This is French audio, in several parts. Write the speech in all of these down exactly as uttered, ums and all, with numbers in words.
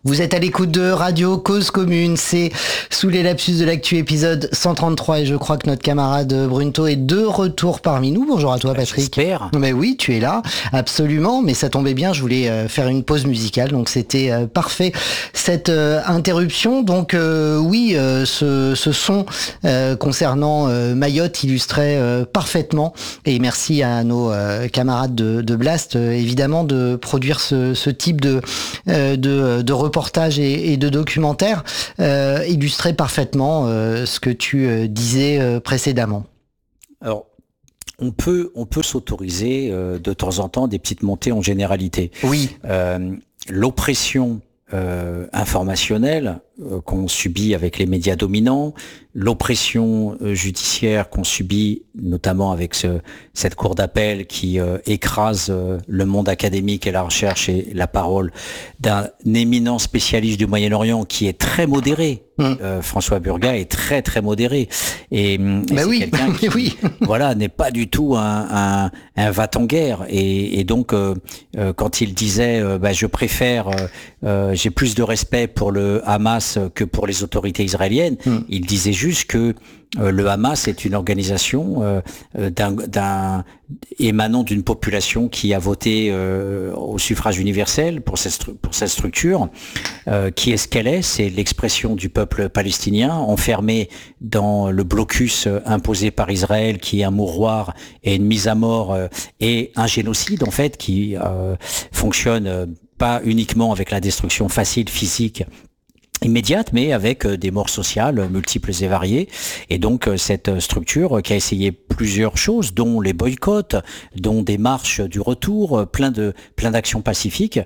Vous êtes à l'écoute de Radio Cause Commune, c'est sous les lapsus de l'actu épisode cent trente-trois et je crois que notre camarade Brunto est de retour parmi nous. Bonjour à toi Patrick. J'espère. Mais oui, tu es là, absolument, mais ça tombait bien, je voulais euh, faire une pause musicale, donc c'était euh, parfait cette euh, interruption. Donc euh, oui, euh, ce, ce son euh, concernant euh, Mayotte illustrait euh, parfaitement, et merci à nos euh, camarades de, de Blast, euh, évidemment, de produire ce, ce type de, euh, de, de reportage et, et de documentaire euh, illustrait parfaitement euh, ce que tu euh, disais euh, précédemment. Alors, on peut, on peut s'autoriser euh, de temps en temps des petites montées en généralité. Oui. Euh, l'oppression euh, informationnelle euh, qu'on subit avec les médias dominants, l'oppression euh, judiciaire qu'on subit notamment avec ce, cette cour d'appel qui euh, écrase euh, le monde académique et la recherche et la parole d'un éminent spécialiste du Moyen-Orient qui est très modéré. Mmh. Euh, François Burgat est très très modéré et, et bah c'est oui. quelqu'un qui oui. voilà n'est pas du tout un, un, un va-t-en-guerre et, et donc euh, euh, quand il disait euh, bah, je préfère euh, euh, j'ai plus de respect pour le Hamas que pour les autorités israéliennes, mmh. il disait juste que Euh, le Hamas est une organisation euh, d'un, d'un émanant d'une population qui a voté euh, au suffrage universel pour cette, stru- pour cette structure. Euh, qui est ce qu'elle est? C'est l'expression du peuple palestinien enfermé dans le blocus euh, imposé par Israël, qui est un mouroir et une mise à mort euh, et un génocide en fait qui euh, fonctionne euh, pas uniquement avec la destruction facile physique immédiate, mais avec des morts sociales multiples et variées. Et donc cette structure qui a essayé plusieurs choses, dont les boycotts, dont des marches du retour, plein de plein d'actions pacifiques,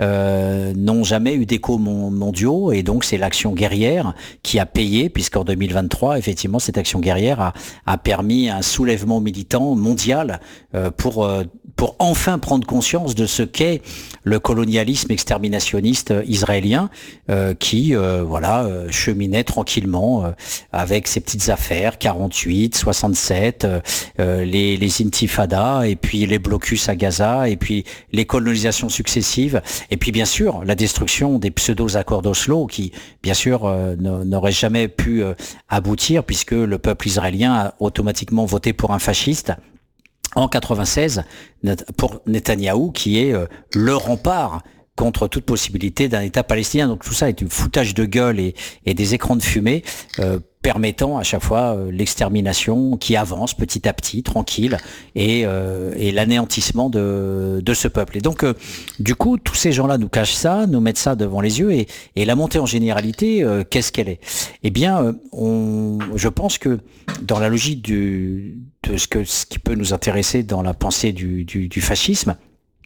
euh, n'ont jamais eu d'échos mondiaux. Et donc c'est l'action guerrière qui a payé, puisqu'en deux mille vingt-trois, effectivement, cette action guerrière a, a permis un soulèvement militant mondial euh, pour euh, pour enfin prendre conscience de ce qu'est le colonialisme exterminationniste israélien euh, qui euh, voilà euh, cheminait tranquillement euh, avec ses petites affaires quarante-huit, soixante-sept, euh, les, les intifadas et puis les blocus à Gaza et puis les colonisations successives et puis bien sûr la destruction des pseudo-accords d'Oslo qui bien sûr euh, n'auraient jamais pu euh, aboutir puisque le peuple israélien a automatiquement voté pour un fasciste en quatre-vingt-seize pour Netanyahou, qui est euh, le rempart contre toute possibilité d'un État palestinien. Donc tout ça est du foutage de gueule et, et des écrans de fumée euh, permettant à chaque fois euh, l'extermination qui avance petit à petit, tranquille, et, euh, et l'anéantissement de, de ce peuple. Et donc, euh, du coup, tous ces gens-là nous cachent ça, nous mettent ça devant les yeux, et, et la montée en généralité, euh, qu'est-ce qu'elle est? Eh bien, euh, on, je pense que dans la logique du, de ce, que, ce qui peut nous intéresser dans la pensée du, du, du fascisme,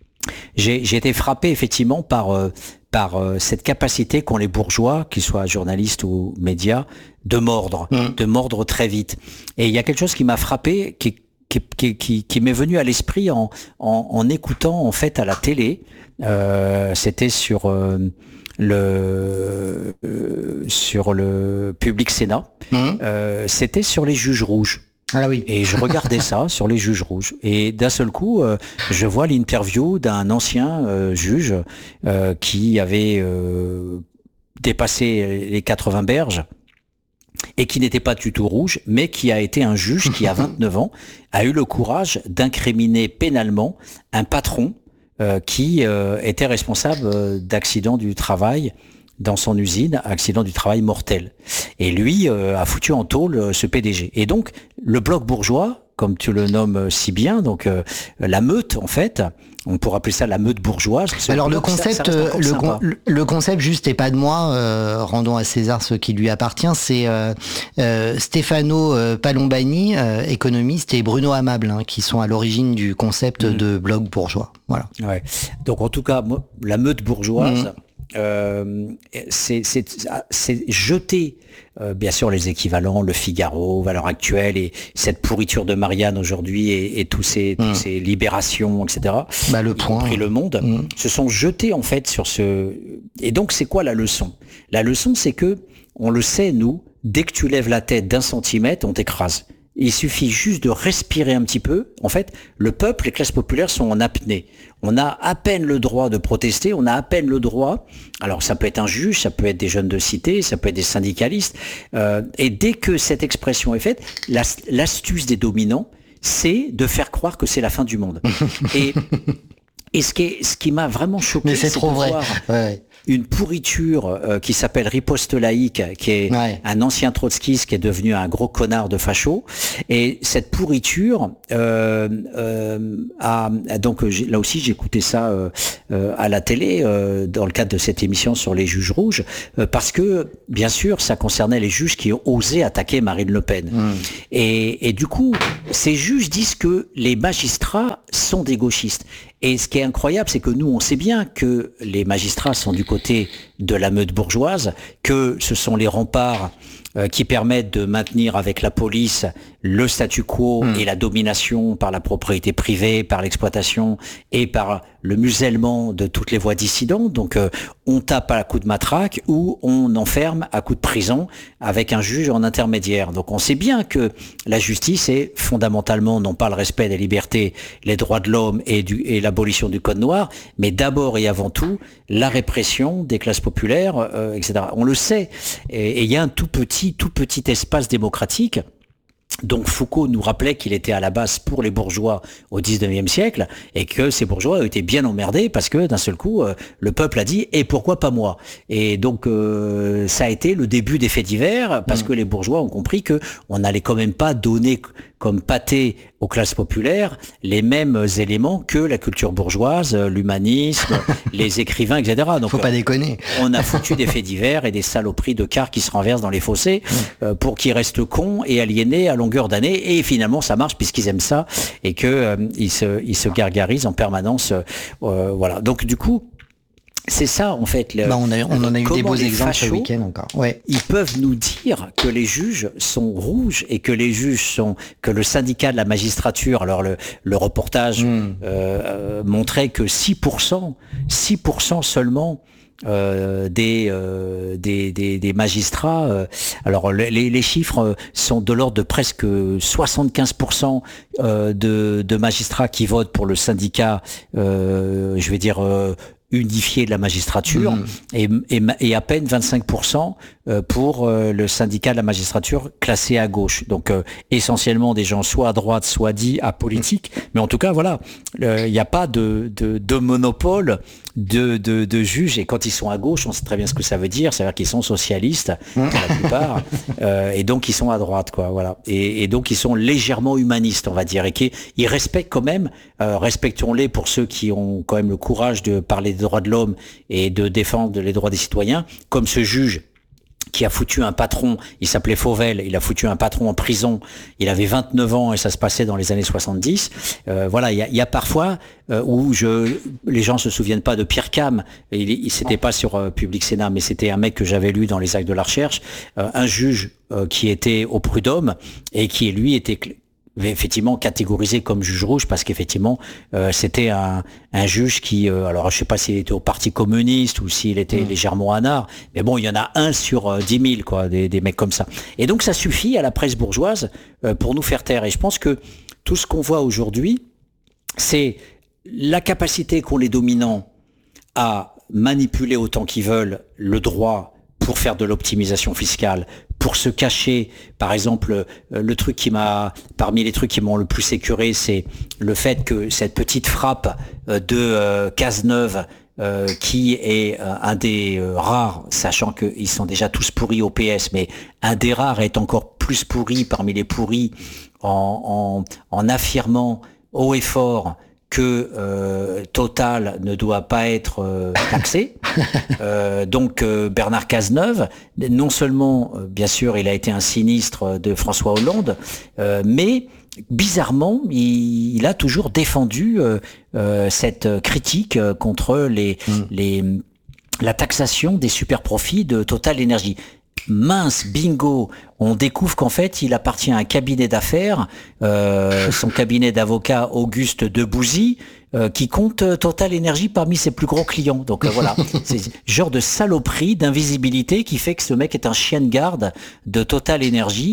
j'ai, j'ai été frappé effectivement par, euh, par euh, cette capacité qu'ont les bourgeois, qu'ils soient journalistes ou médias, de mordre, mmh. de mordre très vite. Et il y a quelque chose qui m'a frappé, qui, qui, qui, qui, qui m'est venu à l'esprit en, en, en écoutant en fait à la télé. Euh, c'était sur euh, le euh, sur le Public Sénat. Mmh. Euh, c'était sur les juges rouges. Ah oui. Et je regardais ça sur les juges rouges. Et d'un seul coup, euh, je vois l'interview d'un ancien euh, juge euh, qui avait euh, dépassé les quatre-vingts berges et qui n'était pas du tout rouge, mais qui a été un juge qui, à vingt-neuf ans, a eu le courage d'incriminer pénalement un patron euh, qui euh, était responsable d'accidents du travail dans son usine, accident du travail mortel. Et lui euh, a foutu en tôle euh, ce P D G. Et donc, le bloc bourgeois, comme tu le nommes si bien, donc euh, la meute, en fait, on pourrait appeler ça la meute bourgeoise. Alors le concept, ça, ça le, con, le concept juste et pas de moi, euh, rendons à César ce qui lui appartient, c'est euh, euh, Stefano Palombani, euh, économiste, et Bruno Amable, hein, qui sont à l'origine du concept mmh. de bloc bourgeois. Voilà. Ouais. Donc en tout cas, moi, la meute bourgeoise. Mmh. Euh, c'est, c'est, c'est jeter euh, bien sûr les équivalents, le Figaro, Valeurs Actuelles et cette pourriture de Marianne aujourd'hui et, et tous ces, mmh. tous ces libérations, et cetera. Bah, le point. Pris le monde, mmh. se sont jetés en fait sur ce. Et donc c'est quoi la leçon? La leçon, c'est que on le sait nous, dès que tu lèves la tête d'un centimètre, on t'écrase. il suffit juste de respirer un petit peu. En fait, le peuple, les classes populaires sont en apnée. On a à peine le droit de protester, on a à peine le droit. Alors ça peut être un juge, ça peut être des jeunes de cité, ça peut être des syndicalistes. Euh, et dès que cette expression est faite, l'astuce des dominants, c'est de faire croire que c'est la fin du monde. et et ce qui est, ce qui m'a vraiment choqué, mais c'est, c'est trop vrai. Ouais. Une pourriture euh, qui s'appelle Riposte laïque, qui est ouais. un ancien trotskiste qui est devenu un gros connard de facho. Et cette pourriture euh, euh, a donc là aussi j'ai écouté ça euh, euh, à la télé euh, dans le cadre de cette émission sur les juges rouges, euh, parce que bien sûr ça concernait les juges qui ont osé attaquer Marine Le Pen. Mmh. Et, et du coup, ces juges disent que les magistrats sont des gauchistes. Et ce qui est incroyable, c'est que nous, on sait bien que les magistrats sont du côté de la meute bourgeoise, que ce sont les remparts euh, qui permettent de maintenir avec la police le statu quo mmh. et la domination par la propriété privée, par l'exploitation et par le musellement de toutes les voies dissidentes. Donc euh, on tape à coups de matraque ou on enferme à coups de prison avec un juge en intermédiaire. Donc on sait bien que la justice est fondamentalement non pas le respect des libertés, les droits de l'homme et, du, et l'abolition du code noir, mais d'abord et avant tout la répression des classes populaires, euh, et cetera. On le sait. Et il y a un tout petit, tout petit espace démocratique. Donc Foucault nous rappelait qu'il était à la base pour les bourgeois au dix-neuvième siècle et que ces bourgeois ont été bien emmerdés parce que d'un seul coup euh, le peuple a dit et pourquoi pas moi. Et donc euh, ça a été le début des faits divers parce mmh. que les bourgeois ont compris que on n'allait quand même pas donner comme pâté aux classes populaires les mêmes éléments que la culture bourgeoise, l'humanisme, les écrivains, et cetera. Donc, faut pas déconner. On a foutu des faits divers et des saloperies de cars qui se renversent dans les fossés euh, pour qu'ils restent cons et aliénés à longueur d'année. Et finalement, ça marche puisqu'ils aiment ça et que euh, ils se, ils se gargarisent en permanence. Euh, voilà. Donc du coup. C'est ça, en fait. Le, bah on, a, on en a eu des beaux exemples ce week-end encore. Ouais. Ils peuvent nous dire que les juges sont rouges et que les juges sont, que le syndicat de la magistrature, alors le, le reportage mmh. euh, montrait que six pour cent, six pour cent seulement Euh, des, euh, des des des magistrats. Euh, alors les, les chiffres sont de l'ordre de presque soixante-quinze pour cent euh, de de magistrats qui votent pour le syndicat. Euh, je vais dire. Euh, unifié de la magistrature mmh. et, et, et à peine vingt-cinq pour cent pour le syndicat de la magistrature classé à gauche. Donc euh, essentiellement des gens soit à droite, soit dits apolitiques. Mmh. Mais en tout cas, voilà, il euh, n'y a pas de, de, de monopole de, de, de juges. Et quand ils sont à gauche, on sait très bien ce que ça veut dire. C'est-à-dire qu'ils sont socialistes, mmh. pour la plupart. euh, et donc ils sont à droite, quoi. Voilà. Et, et donc ils sont légèrement humanistes, on va dire. Et qu'ils respectent quand même, euh, respectons-les pour ceux qui ont quand même le courage de parler des droits de l'homme et de défendre les droits des citoyens, comme ce juge qui a foutu un patron, il s'appelait Fauvel, il a foutu un patron en prison, il avait vingt-neuf ans et ça se passait dans les années soixante-dix. Euh, voilà, il y a, y a parfois euh, où je, les gens se souviennent pas de Pierre Cam, il, il c'était pas sur euh, Public Sénat, mais c'était un mec que j'avais lu dans les actes de la recherche, euh, un juge euh, qui était au prud'homme et qui lui était effectivement catégorisé comme juge rouge parce qu'effectivement euh, c'était un, un juge qui euh, alors je sais pas s'il était au Parti communiste ou s'il était mmh. légèrement anard, mais bon il y en a un sur euh, dix mille quoi, des, des mecs comme ça. Et donc ça suffit à la presse bourgeoise euh, pour nous faire taire. Et je pense que tout ce qu'on voit aujourd'hui, c'est la capacité qu'ont les dominants à manipuler autant qu'ils veulent le droit pour faire de l'optimisation fiscale, pour se cacher. Par exemple, le truc qui m'a, parmi les trucs qui m'ont le plus sécuré, c'est le fait que cette petite frappe de euh, Cazeneuve, euh, qui est euh, un des euh, rares, sachant qu'ils sont déjà tous pourris au P S, mais un des rares est encore plus pourri parmi les pourris en, en, en affirmant haut et fort que euh, Total ne doit pas être euh, taxé. euh, donc euh, Bernard Cazeneuve, non seulement, euh, bien sûr, il a été un sinistre de François Hollande, euh, mais bizarrement, il, il a toujours défendu euh, euh, cette critique contre les, mmh. les, la taxation des super-profits de Total Énergie. Mince, bingo, on découvre qu'en fait, il appartient à un cabinet d'affaires, euh, son cabinet d'avocat Auguste Debouzy, euh, qui compte Total Énergie parmi ses plus gros clients. Donc euh, voilà, c'est genre de saloperie, d'invisibilité qui fait que ce mec est un chien de garde de Total Énergie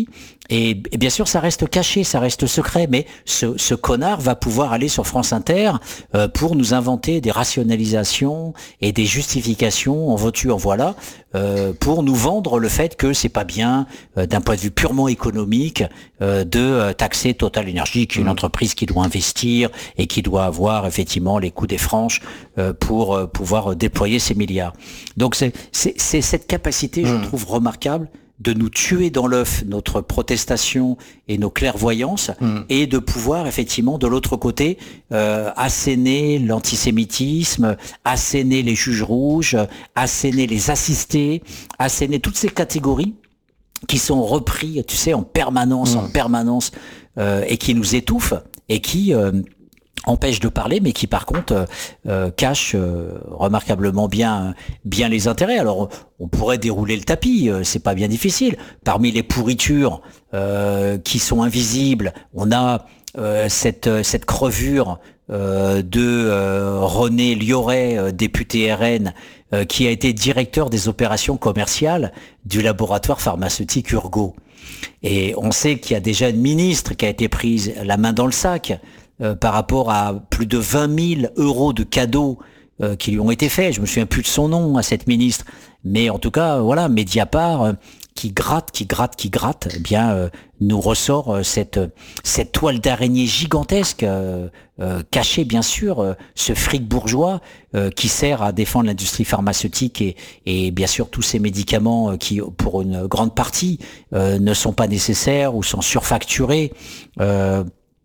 Et, et bien sûr, ça reste caché, ça reste secret, mais ce, ce connard va pouvoir aller sur France Inter euh, pour nous inventer des rationalisations et des justifications en veux-tu, en voilà, euh, pour nous vendre le fait que c'est pas bien, euh, d'un point de vue purement économique, euh, de euh, taxer Total Energy, qui est une entreprise qui doit investir et qui doit avoir effectivement les coups des franches euh, pour euh, pouvoir déployer ses milliards. Donc c'est, c'est, c'est cette capacité, je Mmh. trouve remarquable, de nous tuer dans l'œuf notre protestation et nos clairvoyances mmh. et de pouvoir effectivement de l'autre côté euh, asséner l'antisémitisme, asséner les juges rouges, asséner les assistés, asséner toutes ces catégories qui sont repris, tu sais, en permanence, mmh. en permanence euh, et qui nous étouffent et qui euh, empêche de parler, mais qui par contre euh, euh, cache euh, remarquablement bien bien les intérêts. Alors on pourrait dérouler le tapis, euh, c'est pas bien difficile. Parmi les pourritures euh, qui sont invisibles, on a euh, cette cette crevure euh, de euh, René Lioret, euh, député R N, euh, qui a été directeur des opérations commerciales du laboratoire pharmaceutique Urgo. Et on sait qu'il y a déjà une ministre qui a été prise la main dans le sac. Euh, par rapport à plus de vingt mille euros de cadeaux euh, qui lui ont été faits. Je me souviens plus de son nom à cette ministre. Mais en tout cas, voilà, Mediapart, euh, qui gratte, qui gratte, qui gratte, eh bien, euh, nous ressort euh, cette, cette toile d'araignée gigantesque, euh, euh, cachée bien sûr, euh, ce fric bourgeois euh, qui sert à défendre l'industrie pharmaceutique et, et bien sûr tous ces médicaments euh, qui, pour une grande partie, euh, ne sont pas nécessaires ou sont surfacturés. Euh,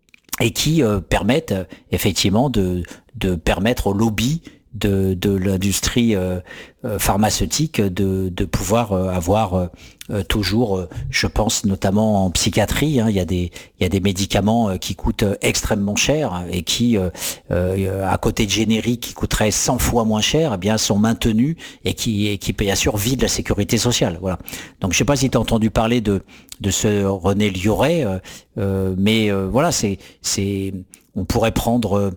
et qui euh, permettent euh, effectivement de, de permettre au lobby de, de l'industrie euh, euh, pharmaceutique de, de pouvoir euh, avoir euh, toujours, euh, je pense notamment en psychiatrie, hein, il y a des il y a des médicaments euh, qui coûtent extrêmement cher et qui, euh, euh, à côté de génériques qui coûteraient cent fois moins cher, eh bien sont maintenus et qui et qui bien sûr vident la sécurité sociale. Voilà. Donc je sais pas si tu as entendu parler de de ce René Lioret, euh, euh, mais euh, voilà, c'est c'est on pourrait prendre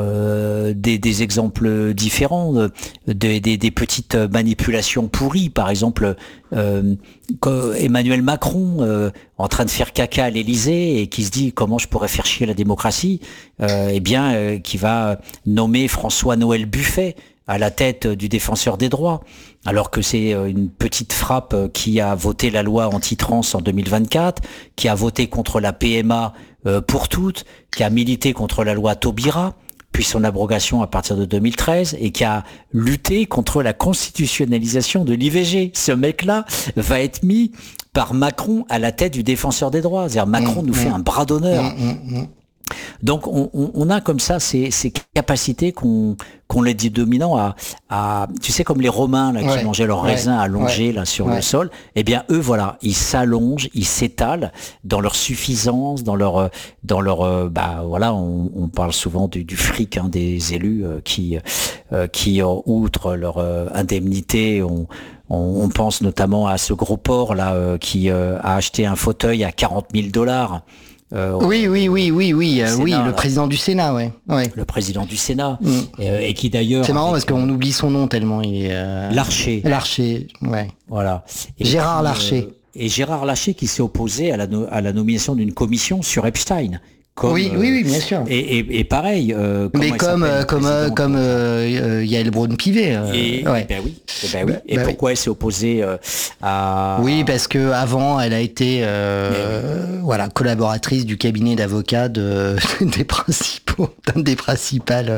euh, des, des exemples différents, de, de, des, des petites manipulations pourries, par exemple euh, Emmanuel Macron euh, en train de faire caca à l'Élysée et qui se dit comment je pourrais faire chier la démocratie, euh, eh bien euh, qui va nommer François-Noël Buffet à la tête du défenseur des droits, alors que c'est une petite frappe qui a voté la loi anti-trans en deux mille vingt-quatre, qui a voté contre la P M A pour toutes, qui a milité contre la loi Taubira, puis son abrogation à partir de deux mille treize, et qui a lutté contre la constitutionnalisation de l'I V G. Ce mec-là va être mis par Macron à la tête du défenseur des droits. C'est-à-dire Macron mmh, nous mmh. fait un bras d'honneur. Mmh, mmh. Donc on, on, on a comme ça ces, ces capacités qu'on qu'on les dit dominants à, à, tu sais, comme les Romains là, qui ouais, mangeaient leurs ouais, raisins allongés ouais, là sur ouais. le sol. Eh bien eux, voilà, ils s'allongent, ils s'étalent dans leur suffisance, dans leur, dans leur, bah voilà, on, on parle souvent du, du fric hein, des élus euh, qui, euh, qui euh, outre leur euh, indemnité, on, on, on pense notamment à ce gros porc là euh, qui euh, a acheté un fauteuil à quarante mille dollars. Euh, oui, oui, oui, oui, oui, euh, oui, le là. président du Sénat, ouais, ouais. Le président du Sénat, mm. et, et qui d'ailleurs. C'est marrant avec, parce qu'on euh, oublie son nom tellement il est. Euh... Larcher. Larcher, ouais. Voilà. Et Gérard qui, Larcher. Euh, et Gérard Larcher qui s'est opposé à la, no- à la nomination d'une commission sur Epstein. Comme, oui, euh, oui, oui, bien sûr. Et, et, et pareil. Euh, Mais comme euh, comme euh, comme euh, Yael Braun-Pivet. Euh, et ouais. ben oui. Et, ben oui. et ben pourquoi oui. elle s'est opposée euh, à. Oui, parce que avant, elle a été euh, oui. voilà collaboratrice du cabinet d'avocats de des principaux, d'un des principales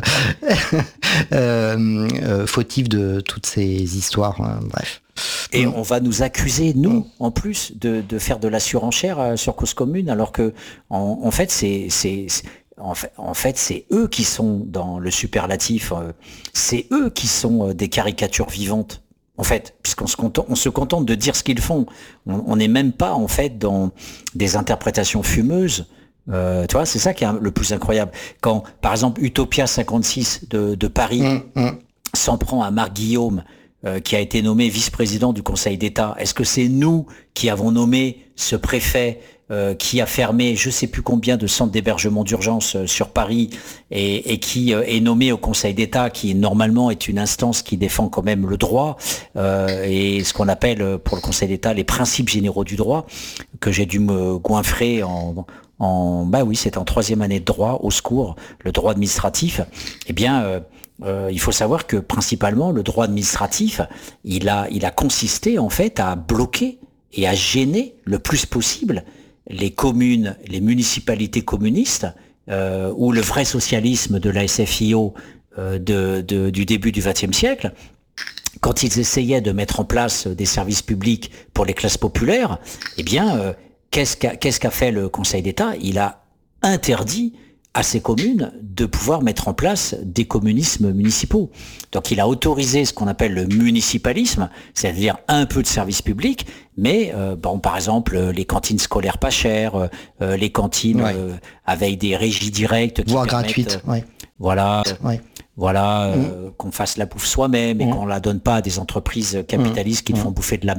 euh, euh, fautifs de toutes ces histoires. Hein, bref. Et on va nous accuser, nous, en plus, de, de faire de la surenchère sur cause commune, alors que, en, en fait, c'est, c'est, c'est en, fait, en fait, c'est eux qui sont dans le superlatif. C'est eux qui sont des caricatures vivantes. En fait, puisqu'on se contente, on se contente de dire ce qu'ils font. On n'est même pas, en fait, dans des interprétations fumeuses. Euh, tu vois, c'est ça qui est le plus incroyable. Quand, par exemple, Utopia cinquante-six de, de Paris mmh, mmh. s'en prend à Marc Guillaume, Euh, qui a été nommé vice-président du Conseil d'État. Est-ce que c'est nous qui avons nommé ce préfet euh, qui a fermé je sais plus combien de centres d'hébergement d'urgence euh, sur Paris et, et qui euh, est nommé au Conseil d'État, qui normalement est une instance qui défend quand même le droit euh, et ce qu'on appelle pour le Conseil d'État les principes généraux du droit, que j'ai dû me goinfrer en, en bah oui, c'était en troisième année de droit, au secours, le droit administratif. Eh bien, euh, euh, il faut savoir que principalement le droit administratif, il a, il a consisté en fait à bloquer et à gêner le plus possible les communes, les municipalités communistes, euh, ou le vrai socialisme de la S F I O euh, de, de, du début du vingtième siècle. Quand ils essayaient de mettre en place des services publics pour les classes populaires, eh bien, euh, qu'est-ce qu'a, qu'est-ce qu'a fait le Conseil d'État ? Il a interdit à ces communes de pouvoir mettre en place des communismes municipaux. Donc il a autorisé ce qu'on appelle le municipalisme, c'est-à-dire un peu de services publics, mais euh, bon, par exemple les cantines scolaires pas chères, euh, les cantines ouais. euh, avec des régies directes, qui voire gratuites, euh, ouais. voilà. Ouais. Voilà, mmh. euh, qu'on fasse la bouffe soi-même et mmh. qu'on la donne pas à des entreprises capitalistes mmh. qui te font bouffer de la